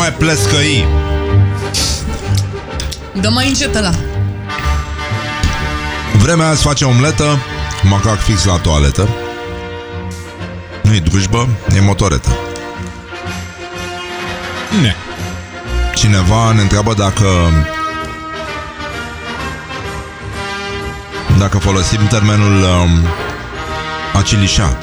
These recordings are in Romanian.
mai plescăi. Dă mai încet ăla. Vremea îți face omletă, macac fix la toaletă. Nu-i drujbă, e motoretă. Ne. Cineva ne întreabă dacă folosim termenul acilișa.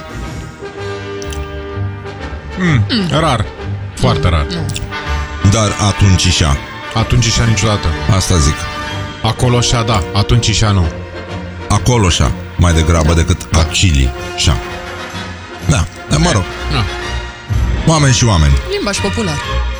Rar. Foarte rar. Dar atunci și-a. Atunci și-a niciodată. Asta zic. Acolo și-a da, atunci și-a nu. Acolo și-a, mai degrabă decât acili-șa. Da, dar mă rog. Da. Oameni și oameni. Limbaj popular.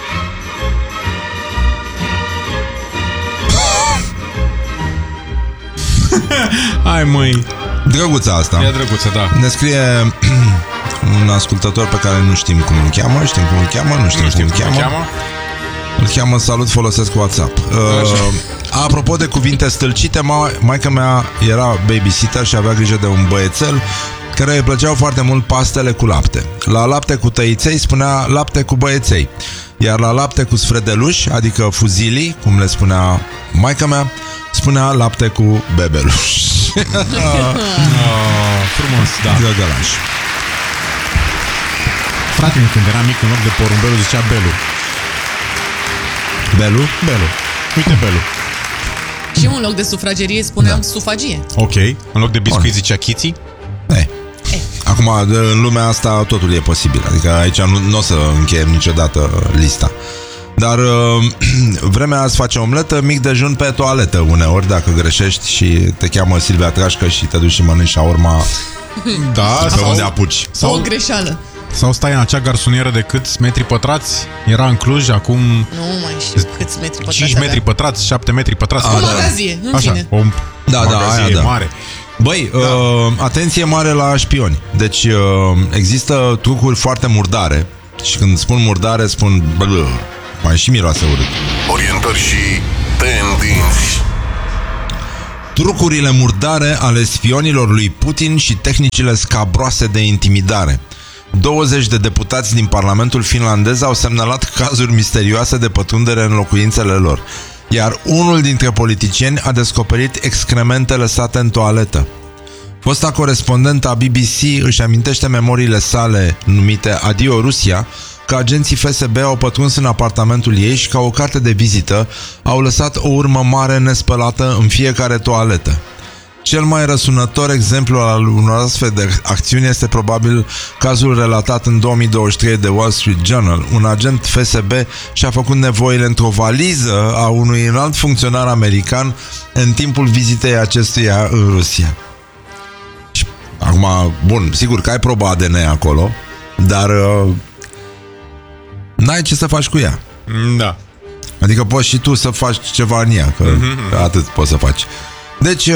Hai măi. Drăguța asta. E drăguță, da. Ne scrie un ascultător pe care nu știm cum îl cheamă. Știm cum îl cheamă, nu știm cum îl cheamă. Îl cheamă Salut, folosesc WhatsApp. Apropo de cuvinte stâlcite, maica mea era babysitter și avea grijă de un băiețel care îi plăceau foarte mult pastele cu lapte. La lapte cu tăiței spunea lapte cu băieței, iar la lapte cu sfredeluși, adică fuzilii, cum le spunea maica mea, spunea lapte cu bebeluși. Frumos, da. Găgălaș. Frate, când era mic, în loc de porumbelul zicea Belu. Belu? Belu. Uite Belu. Și în loc de sufragerie spuneam sufagie. Ok. În loc de biscuit zicea Chiții. Acum, în lumea asta totul e posibil. Adică aici nu o să încheiem niciodată lista. Dar vremea îți face omletă, mic dejun pe toaletă uneori, dacă greșești și te cheamă Silvia Trașcă și te duci și mănânci șaorma. Da, pe unde apuci. O greșeală. Sau stai în acea garsonieră de câți metri pătrați? Era în Cluj, acum... Nu mai știu câți metri pătrați 5 metri pătrați, 7 metri pătrați. O magazie, în fine. O magazie mare. Băi, atenție mare la șpioni. Deci există trucuri foarte murdare. Și când spun murdare, spun mai și miroase urât. Orientări și tendinți. Trucurile murdare ale spionilor lui Putin și tehnicile scabroase de intimidare. 20 de deputați din Parlamentul finlandez au semnalat cazuri misterioase de pătrundere în locuințele lor, iar unul dintre politicieni a descoperit excremente lăsate în toaletă. Fosta corespondentă a BBC își amintește memoriile sale numite Adio Rusia, că agenții FSB au pătruns în apartamentul ei și ca o carte de vizită au lăsat o urmă mare nespălată în fiecare toaletă. Cel mai răsunător exemplu al unor astfel de acțiuni este probabil cazul relatat în 2023 de Wall Street Journal. Un agent FSB și-a făcut nevoile într-o valiză a unui înalt funcționar american în timpul vizitei acestuia în Rusia. Și acum, bun, sigur că ai probă ADN acolo, dar n-ai ce să faci cu ea. Da. Adică poți și tu să faci ceva în ea, că atât poți să faci. Deci,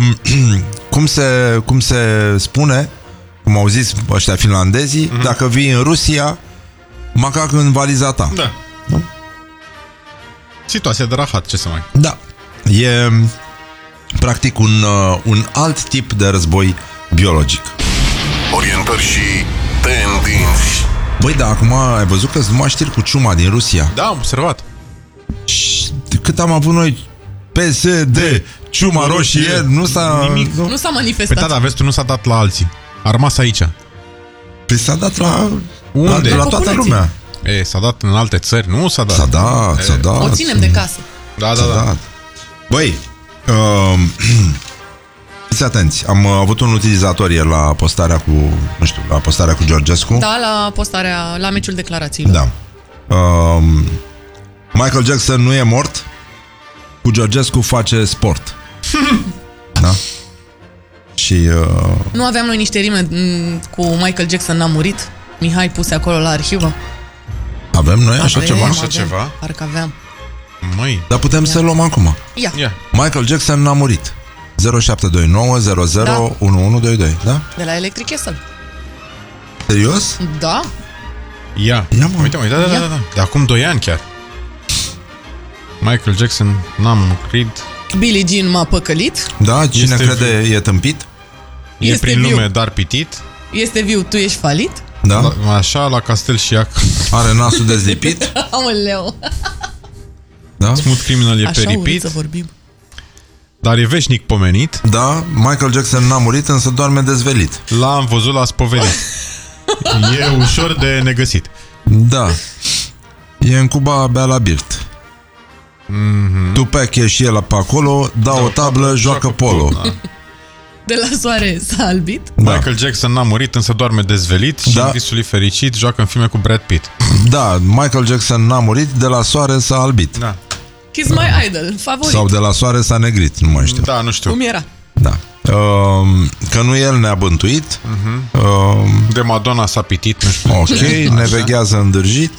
cum se spune, cum au zis ăștia finlandezii, dacă vii în Rusia, macac în valiza ta. Da. Nu? Situația de rahat, ce să mai... Da. E practic un alt tip de război biologic. Orientări și tendinți. Băi, dar acum ai văzut că sunt numai știri cu ciuma din Rusia. Da, am observat. Și cât am avut noi PSD, ciuma roșie, nu s-a... Nimic. Nu s-a manifestat. Păi da, vezi, tu nu s-a dat la alții. A rămas aici. Păi s-a dat la... Unde? La toată lumea. S-a dat în alte țări, nu s-a dat. S-a dat. O ținem de casă. Da. Băi, fiți atenți. Am avut un utilizator ieri la postarea cu, nu știu, la postarea cu Georgescu. Da, la postarea, la meciul declarațiilor. Da. Michael Jackson nu e mort, cu Georgescu face sport. Da? Și nu aveam noi niște rime cu Michael Jackson n-a murit? Mihai puse acolo la arhivă. avem noi așa ceva? Așa ceva? Parcă aveam. Măi. Dar putem să luăm acum. Ia. Michael Jackson n-a murit. 0729 00 1122, da? De la Electric Castle. Serios? Da. Ia. Uite, da. De acum 2 ani chiar. Michael Jackson n-a murit. Billie Jean m-a păcălit. Da, cine crede e tâmpit? E prin lume, dar pitit. Este viu, tu ești falit. Da. Așa, la castel și iac. Are nasul dezlipit. Aoleu. Da? Smooth Criminal e Așa urât peripit, să vorbim. dar e veșnic pomenit. Da, Michael Jackson n-a murit, însă doarme dezvelit. L-am văzut la spovedit. E ușor de negăsit. Da. E în Cuba, bea la birt. Tupac e și el pe acolo, da o tablă, joacă polo. Da. De la soare s-a albit. Da. Michael Jackson n-a murit, însă doarme dezvelit și Da. în visul lui fericit joacă în filme cu Brad Pitt. Da, Michael Jackson n-a murit, de la soare s-a albit. Da. He's my idol, favorit. Sau de la soare s-a negrit, nu mai știu. Da, nu știu. Cum era? Da. Că nu el ne-a bântuit. De Madonna s-a pitit, nu știu. Ok, ne veghează îndârjit.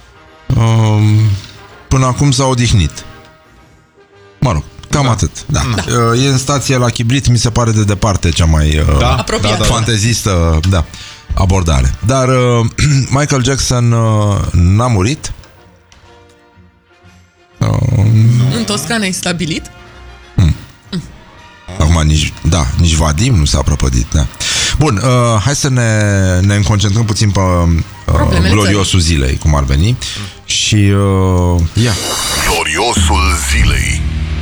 Până acum s-a odihnit. Mă rog, cam atât. Da. E în stație la Chibrit, mi se pare de departe cea mai Apropiat. fantezistă abordare. Dar Michael Jackson n-a murit. În Toscana e stabilit. Acum nici Vadim nu s-a prăpădit. Da. Bun, hai să ne concentrăm puțin pe gloriosul zilei, cum ar veni. Și ia. Gloriosul zilei.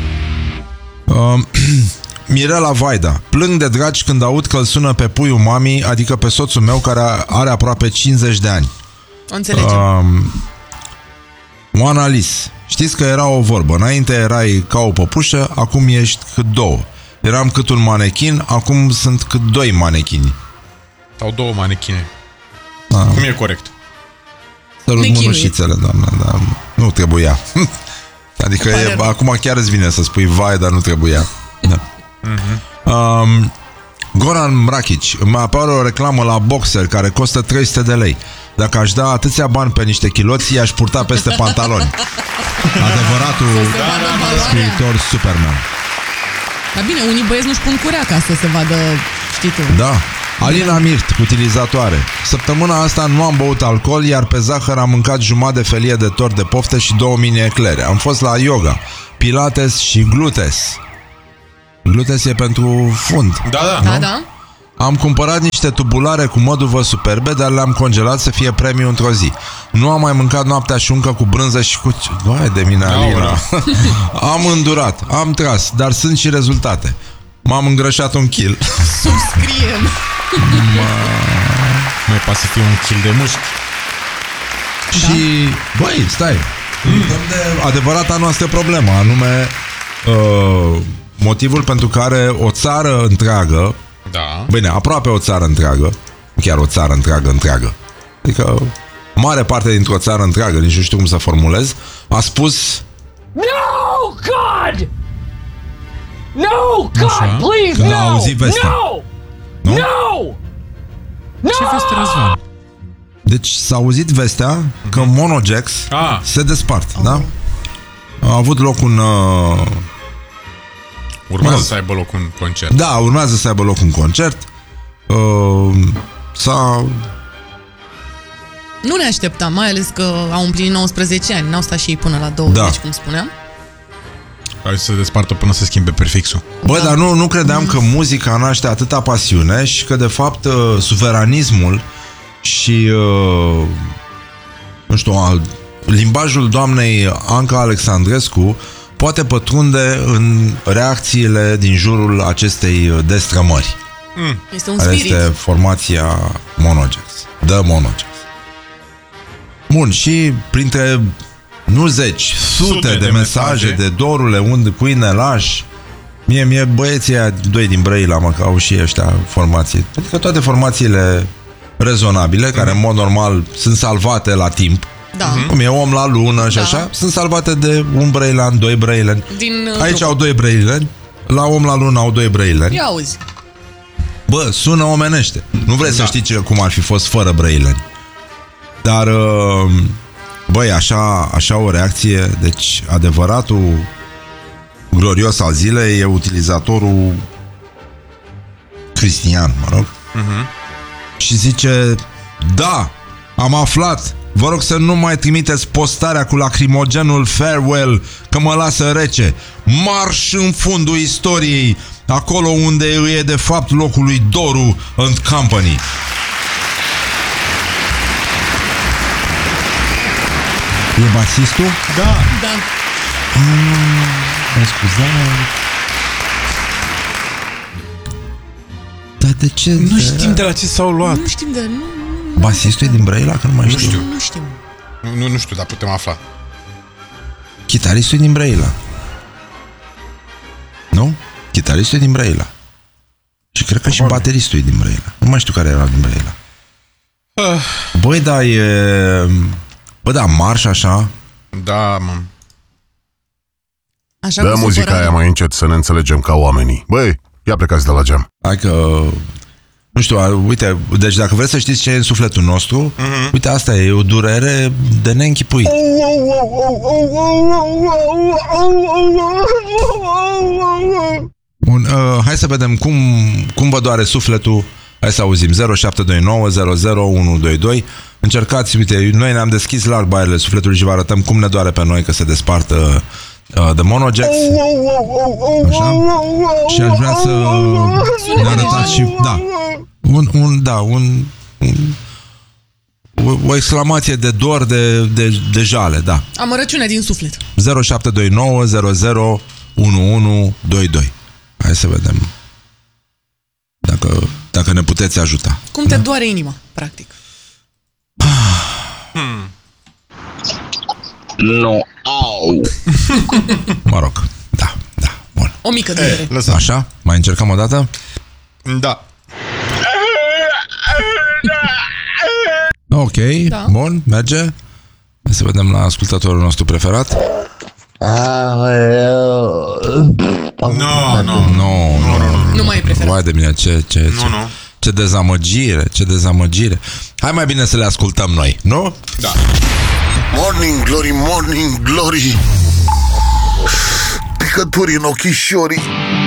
Mirela Vaida. Plâng de dragi când aud că îl sună pe puiul mamii, adică pe soțul meu care are aproape 50 de ani. O înțelegem. Oana Lis. Știți că era o vorbă. Înainte erai ca o păpușă, acum ești cât două. Eram cât un manechin, acum sunt cât doi manechini. Sau două manechine. Da. Cum e corect? Sărut Nechinuit. mânușițele, doamne, dar nu trebuia. Adică acum chiar îți vine să spui vai, dar nu trebuia. Da. Goran Mrakic. Îmi apare o reclamă la Boxer care costă 300 de lei. Dacă aș da atâția bani pe niște chiloți, i-aș purta peste pantaloni. Adevăratul scriitor Superman. Dar bine, unii băieți nu-și pun curea ca să se vadă, știi tu. Da. Alina Mirt, utilizatoare. Săptămâna asta nu am băut alcool, iar pe zahăr am mâncat jumătate de felie de tort de poftă și 2 mini eclere. Am fost la yoga, pilates și glutes. Glutes e pentru fund. Da. Da. Am cumpărat niște tubulare cu măduvă superbe, dar le-am congelat să fie premiu într-o zi. Nu am mai mâncat noaptea șuncă cu brânză și cu... Vai de mine, Alina. Am îndurat, am tras, dar sunt și rezultate. M-am îngrășat 1 kg. Subscriem. Mai poate să fie un kill de mușchi. Și, băi, stai, uităm de adevărata noastră problemă, anume motivul pentru care o țară întreagă, bine, aproape o țară întreagă, chiar o țară întreagă, adică mare parte dintr-o țară întreagă, nici nu știu cum să formulez, a spus No, God! No, God, Așa. please, Când a no! auzit vestea. No! Nu? No! Ce veste, Răzvan? Deci s-a auzit vestea că Monojax se despart, da? A avut loc un... Urmează să aibă loc un concert. Da, urmează să aibă loc un concert. S-a... Nu ne așteptam, mai ales că au împlinit 19 ani. N-au stat și ei până la 20, cum spuneam. Care să se despartă până se schimbe prefixul. Bă, dar nu credeam că muzica naște atâta pasiune și că, de fapt, suveranismul și, nu știu, limbajul doamnei Anca Alexandrescu poate pătrunde în reacțiile din jurul acestei destrămări. Este un Care spirit. este formația Monojax. The Monojax. Bun, și printre nu zeci, sute de mesaje de dorule, unde, cui ne lași. Mie băieții aia, 2 din Brăila, mă, că au și ăștia formații. Adică toate formațiile rezonabile, care în mod normal sunt salvate la timp, Da. cum e Om la Lună și așa, sunt salvate de un brăilan, 2 brăileni. Aici au 2 brăileni, la Om la Lună au 2 brăileni. Ia auzi. Bă, sună omenește. Nu vrei să știi cum ar fi fost fără brăileni. Dar, băi, așa o reacție. Deci, adevăratul glorios al zilei e utilizatorul Cristian, mă rog. Și zice: da, am aflat. Vă rog să nu mai trimiteți postarea cu lacrimogenul Farewell, că mă lasă rece. Marș în fundul istoriei, acolo unde îi e de fapt locul lui Doru and Company. E basistul? Da. Da. Mă scuzați. Dar de ce? Nu știm de la ce s-au luat. Nu știm de... Nu, Basistul e din Brăila? Că nu mai știu. nu știm. Nu știu, dar putem afla. Chitaristul e din Brăila. Nu? Chitaristul e din Brăila. Și cred că și bateristul e din Brăila. Nu mai știu care era din Brăila. Băi, da, e... Bă, da, marș așa. Da, mă. Așa Dă cu muzica supărare. aia mai încet să ne înțelegem ca oamenii. Băi, ia plecați de la geam. Hai că... Nu știu, uite, deci dacă vreți să știți ce e în sufletul nostru, uite, asta e o durere de neînchipuit. Bun, hai să vedem cum vă doare sufletul. Hai să auzim. 0729 00122. Încercați, uite, noi ne-am deschis larg baierele sufletului și vă arătăm cum ne doare pe noi că se despartă de Monogex. Așa? Și aș vrea să ne arătați și... Da. O exclamație de dor, de jale, da. Amărăciune din suflet. 0729 001122. Hai să vedem dacă ne puteți ajuta. Cum te doare inima, practic. No. Au. Mă rog, da, bun. O mică durere. Lăsăm. Așa? Mai încercăm o dată? Da. Ok, Da. bun, merge. Hai să vedem la ascultătorul nostru preferat. Nu. Nu mai e preferat. Vai de mine, ce dezamăgire. Hai mai bine să le ascultăm noi, nu? Da. Morning glory, morning glory. Picături în ochișorii.